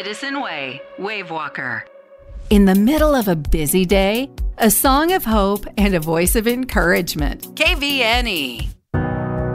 Citizen Way, Wave Walker. In the middle of a busy day, a song of hope and a voice of encouragement. KVNE.